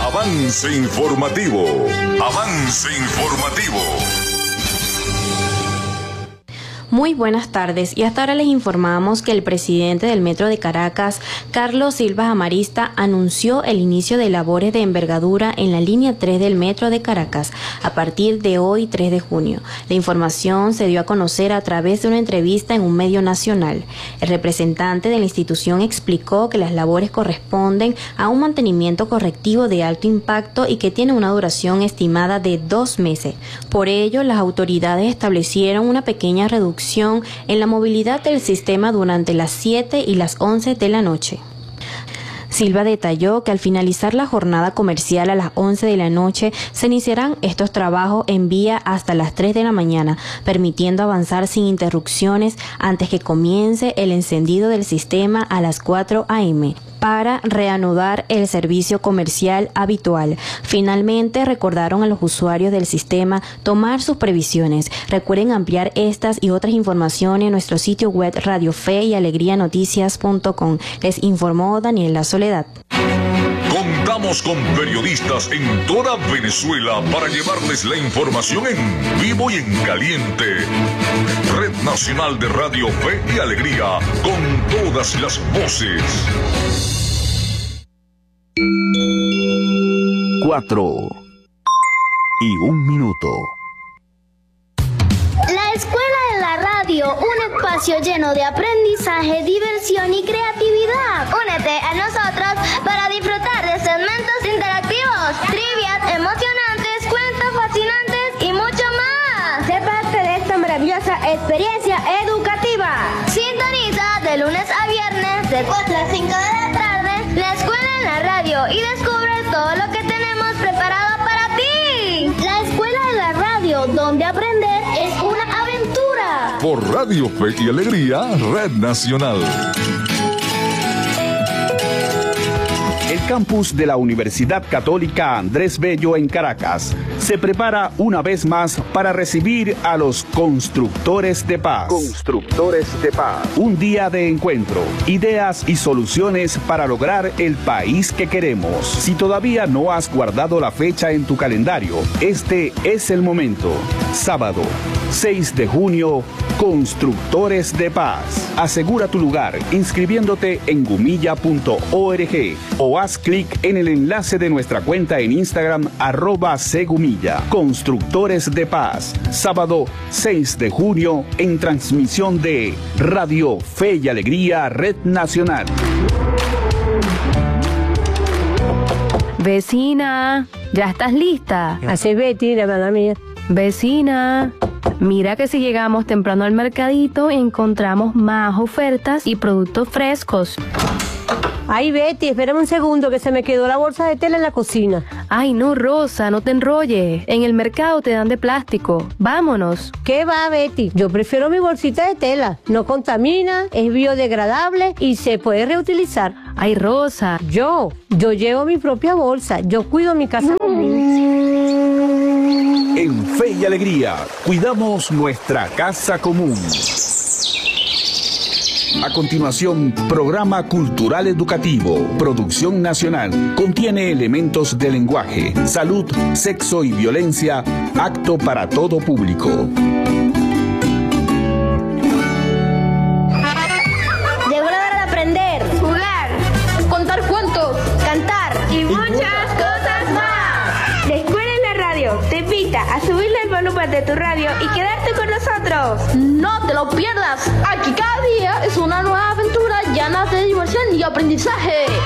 Avance informativo. Avance informativo. Muy buenas tardes, y hasta ahora les informamos que el presidente del Metro de Caracas, Carlos Silva Amarista, anunció el inicio de labores de envergadura en la línea 3 del Metro de Caracas a partir de hoy, 3 de junio. La información se dio a conocer a través de una entrevista en un medio nacional. El representante de la institución explicó que las labores corresponden a un mantenimiento correctivo de alto impacto y que tiene una duración estimada de 2 meses. Por ello, las autoridades establecieron una pequeña reducción en la movilidad del sistema durante las 7 y las 11 de la noche. Silva detalló que al finalizar la jornada comercial a las 11 de la noche se iniciarán estos trabajos en vía hasta las 3 de la mañana, permitiendo avanzar sin interrupciones antes que comience el encendido del sistema a las 4 a.m. para reanudar el servicio comercial habitual. Finalmente, recordaron a los usuarios del sistema tomar sus previsiones. Recuerden ampliar estas y otras informaciones en nuestro sitio web radiofeyalegrianoticias.com. Les informó Daniela Soledad. Contamos con periodistas en toda Venezuela para llevarles la información en vivo y en caliente. Red Nacional de Radio Fe y Alegría, con todas las voces. 4:01. La Escuela de la Radio, un espacio lleno de aprendizaje, diversión y creatividad. Únete a nosotros para disfrutar de segmentos interactivos, trivias emocionantes, cuentos fascinantes y mucho más. Sé parte de esta maravillosa experiencia educativa. Sintoniza de lunes a viernes de 4 a 5 de la tarde la Escuela en la Radio y descubre todo lo que tenemos preparado para ti. La Escuela de la Radio, donde aprender es una aventura. Por Radio Fe y Alegría, Red Nacional. El campus de la Universidad Católica Andrés Bello en Caracas se prepara una vez más para recibir a los constructores de paz. Constructores de paz. Un día de encuentro, ideas y soluciones para lograr el país que queremos. Si todavía no has guardado la fecha en tu calendario, este es el momento. Sábado, 6 de junio, Constructores de Paz. Asegura tu lugar inscribiéndote en gumilla.org o haz clic en el enlace de nuestra cuenta en Instagram @cgumilla. Constructores de Paz. Sábado 6 de junio en transmisión de Radio Fe y Alegría Red Nacional. Vecina, ¿ya estás lista? Así Betty, la hermana mía. Vecina, mira que si llegamos temprano al mercadito encontramos más ofertas y productos frescos. Ay, Betty, espérame un segundo que se me quedó la bolsa de tela en la cocina. Ay, no, Rosa, no te enrolles. En el mercado te dan de plástico. Vámonos. ¿Qué va, Betty? Yo prefiero mi bolsita de tela. No contamina, es biodegradable y se puede reutilizar. Ay, Rosa. Yo llevo mi propia bolsa. Yo cuido mi casa. En Fe y Alegría, cuidamos nuestra casa común. A continuación, programa cultural educativo, producción nacional, contiene elementos de lenguaje, salud, sexo y violencia, apto para todo público. Llegó la hora de aprender, jugar, contar cuentos, cantar y muchas cosas más. La Escuela en la Radio te invita a subirle el volumen de tu radio y quedarte con nosotros. No te lo pierdas. Aquí cada día es una nueva aventura llena de diversión y aprendizaje.